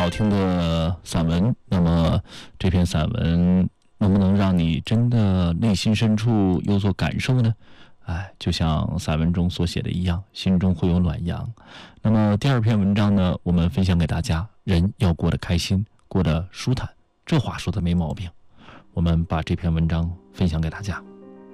好听的散文，那么这篇散文能不能让你真的内心深处有所感受呢？就像散文中所写的一样，心中会有暖阳。那么第二篇文章呢，我们分享给大家，人要过得开心，过得舒坦，这话说的没毛病。我们把这篇文章分享给大家。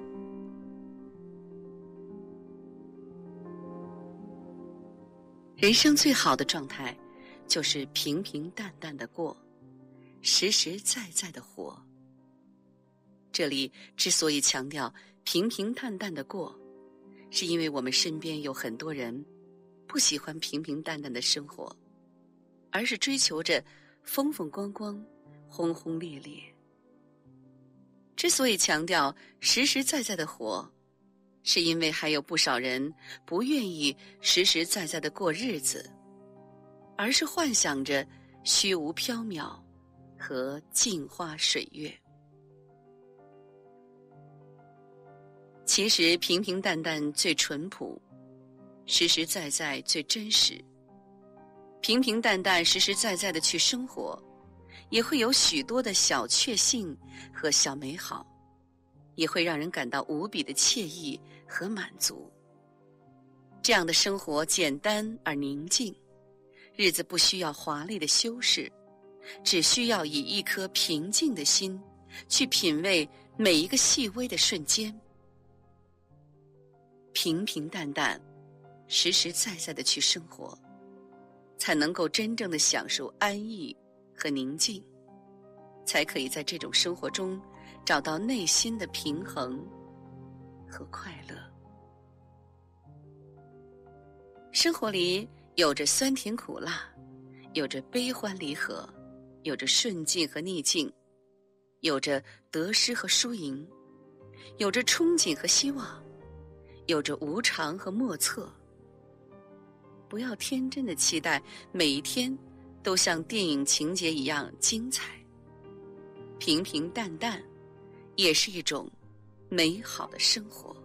人生最好的状态就是平平淡淡的过，实实在在的活。这里之所以强调平平淡淡的过，是因为我们身边有很多人不喜欢平平淡淡的生活，而是追求着风风光光、轰轰烈烈。之所以强调实实在在的活，是因为还有不少人不愿意实实在在的过日子，而是幻想着虚无缥缈和镜花水月。其实平平淡淡最淳朴，实实在在最真实。平平淡淡实实在在的去生活，也会有许多的小确幸和小美好，也会让人感到无比的惬意和满足。这样的生活简单而宁静，日子不需要华丽的修饰，只需要以一颗平静的心去品味每一个细微的瞬间。平平淡淡，实实在在的去生活，才能够真正的享受安逸和宁静，才可以在这种生活中找到内心的平衡和快乐。生活里有着酸甜苦辣，有着悲欢离合，有着顺境和逆境，有着得失和输赢，有着憧憬和希望，有着无常和莫测。不要天真的期待每一天都像电影情节一样精彩，平平淡淡也是一种美好的生活。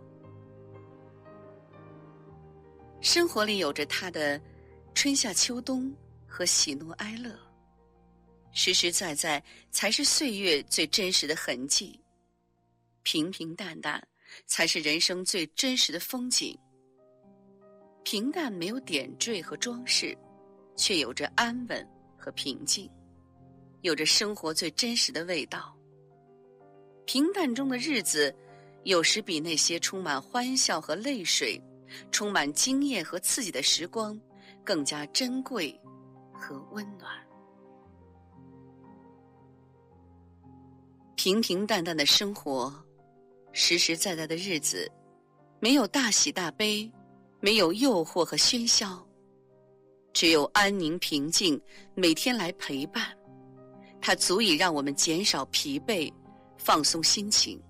生活里有着它的春夏秋冬和喜怒哀乐，实实在在才是岁月最真实的痕迹，平平淡淡才是人生最真实的风景。平淡没有点缀和装饰，却有着安稳和平静，有着生活最真实的味道。平淡中的日子，有时比那些充满欢笑和泪水，充满经验和刺激的时光更加珍贵和温暖。平平淡淡的生活，实实在在的日子，没有大喜大悲，没有诱惑和喧嚣，只有安宁平静每天来陪伴，它足以让我们减少疲惫，放松心情。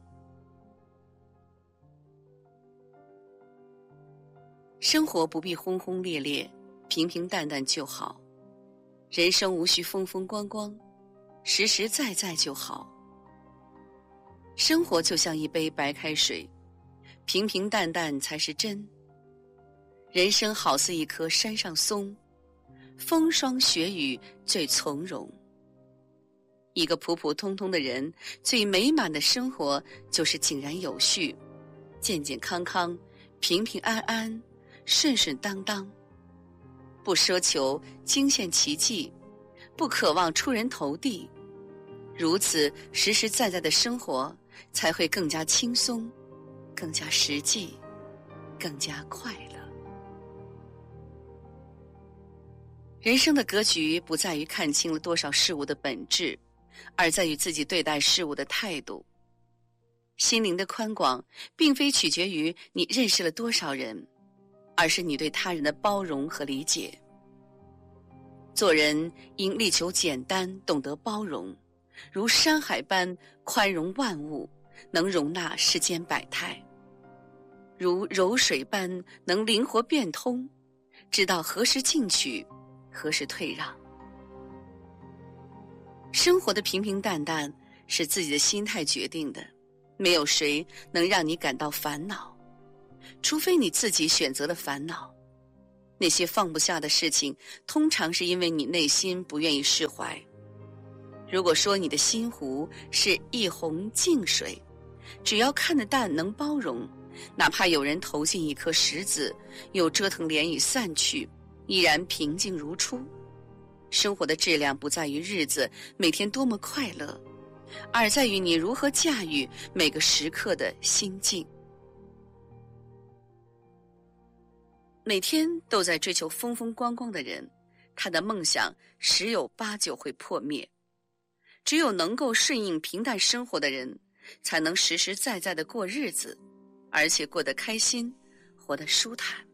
生活不必轰轰烈烈，平平淡淡就好。人生无需风风光光，实实在在就好。生活就像一杯白开水，平平淡淡才是真。人生好似一棵山上松，风霜雪雨最从容。一个普普通通的人，最美满的生活就是井然有序，健健康康，平平安安，顺顺当当。不奢求惊现奇迹，不渴望出人头地，如此实实在在的生活才会更加轻松，更加实际，更加快乐。人生的格局不在于看清了多少事物的本质，而在于自己对待事物的态度。心灵的宽广并非取决于你认识了多少人，而是你对他人的包容和理解。做人应力求简单，懂得包容，如山海般宽容万物，能容纳世间百态；如柔水般能灵活变通，知道何时进取，何时退让。生活的平平淡淡是自己的心态决定的，没有谁能让你感到烦恼，除非你自己选择了烦恼。 那些放不下的事情，通常是因为你内心不愿意释怀。如果说你的心湖是一泓静水，只要看得淡，能包容，哪怕有人投进一颗石子，又折腾涟漪散去，依然平静如初。生活的质量不在于日子每天多么快乐，而在于你如何驾驭每个时刻的心境。每天都在追求风风光光的人，他的梦想十有八九会破灭。只有能够顺应平淡生活的人，才能实实在在地过日子，而且过得开心，活得舒坦。